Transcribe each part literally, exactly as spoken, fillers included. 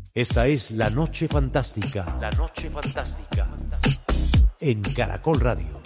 Esta es La Noche Fantástica. La Noche Fantástica. En Caracol Radio.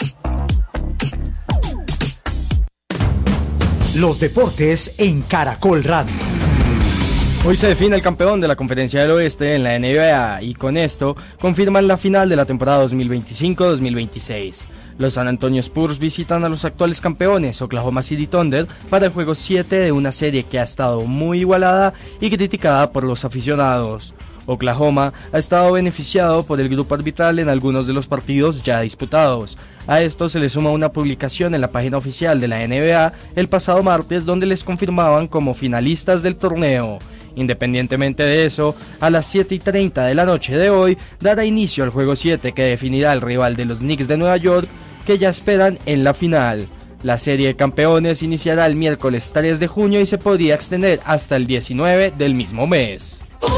Los deportes en Caracol Radio. Hoy se define el campeón de la Conferencia del Oeste en la N B A y con esto confirman la final de la temporada dos mil veinticinco dos mil veintiséis. Los San Antonio Spurs visitan a los actuales campeones Oklahoma City Thunder para el juego siete de una serie que ha estado muy igualada y criticada por los aficionados. Oklahoma ha estado beneficiado por el grupo arbitral en algunos de los partidos ya disputados. A esto se le suma una publicación en la página oficial de la N B A el pasado martes donde les confirmaban como finalistas del torneo. Independientemente de eso, a las siete y treinta de la noche de hoy dará inicio al juego siete que definirá al rival de los Knicks de Nueva York que ya esperan en la final. La serie de campeones iniciará el miércoles tres de junio y se podría extender hasta el diecinueve del mismo mes.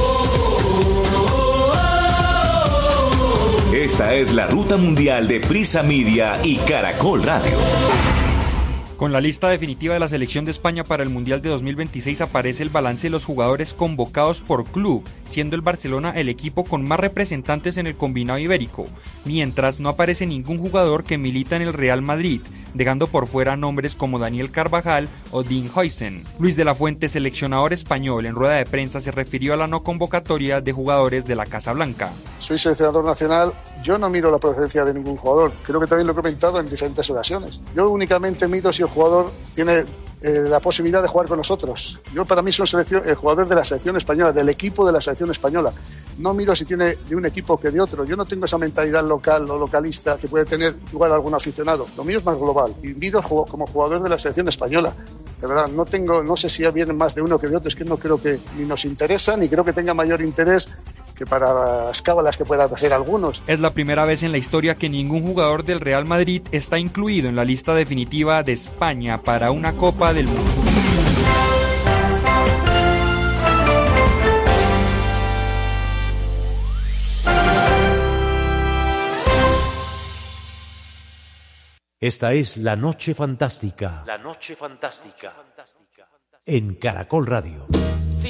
Esta es la ruta mundial de Prisa Media y Caracol Radio. Con la lista definitiva de la selección de España para el Mundial de dos mil veintiséis aparece el balance de los jugadores convocados por club, siendo el Barcelona el equipo con más representantes en el combinado ibérico, mientras no aparece ningún jugador que milita en el Real Madrid, dejando por fuera nombres como Daniel Carvajal o Dean Huijsen. Luis de la Fuente, seleccionador español, en rueda de prensa se refirió a la no convocatoria de jugadores de la Casa Blanca. Soy seleccionador nacional, yo no miro la procedencia de ningún jugador, creo que también lo he comentado en diferentes ocasiones. Yo únicamente miro si el jugador tiene eh, la posibilidad de jugar con nosotros. Yo para mí soy selección, el jugador de la selección española, del equipo de la selección española. No miro si tiene de un equipo que de otro. Yo no tengo esa mentalidad local o localista que puede tener igual algún aficionado. Lo mío es más global y miro como jugador de la selección española. De verdad, no tengo, no sé si vienen más de uno que de otro, es que no creo que ni nos interesa ni creo que tenga mayor interés que para las cábalas que puedan hacer algunos. Es la primera vez en la historia que ningún jugador del Real Madrid está incluido en la lista definitiva de España para una Copa del Mundo. Esta es La Noche Fantástica. La Noche Fantástica. En Caracol Radio.